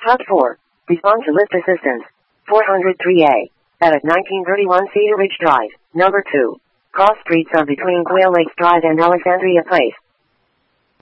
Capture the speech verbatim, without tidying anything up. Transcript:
Hub four. Respond to lift assistance. four oh three A. Edit nineteen thirty-one Cedar Ridge Drive. Number two. Cross streets are between Quail Lakes Drive and Alexandria Place.